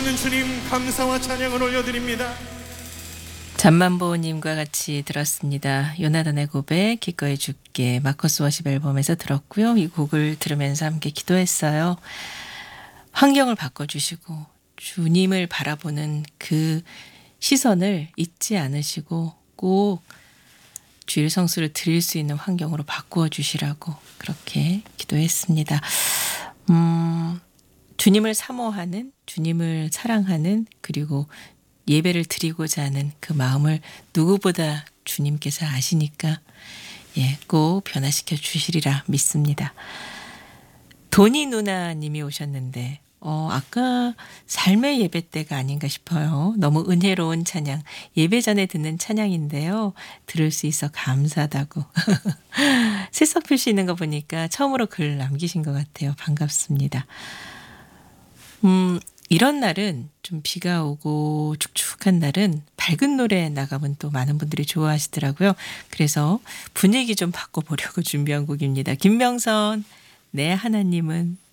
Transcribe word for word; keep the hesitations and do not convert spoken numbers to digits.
살아계신 주님 감사와 찬양을 올려드립니다. 잠만보님과 같이 들었습니다. 요나단의 고백 기꺼이 줄게 마커스 워십 앨범에서 들었고요. 이 곡을 들으면서 함께 기도했어요. 환경을 바꿔주시고 주님을 바라보는 그 시선을 잊지 않으시고 꼭 주일 성수를 드릴 수 있는 환경으로 바꾸어 주시라고 그렇게 기도했습니다. 음, 주님을 사모하는, 주님을 사랑하는, 그리고 예배를 드리고자 하는 그 마음을 누구보다 주님께서 아시니까 예, 꼭 변화시켜 주시리라 믿습니다. 도니 누나님이 오셨는데 어, 아까 삶의 예배 때가 아닌가 싶어요. 너무 은혜로운 찬양, 예배 전에 듣는 찬양인데요. 들을 수 있어 감사하다고. 새싹 표시있는 거 보니까 처음으로 글 남기신 것 같아요. 반갑습니다. 음, 이런 날은 좀 비가 오고 축축한 날은 밝은 노래 나가면 또 많은 분들이 좋아하시더라고요. 그래서 분위기 좀 바꿔보려고 준비한 곡입니다. 김명선, 내 하나님은.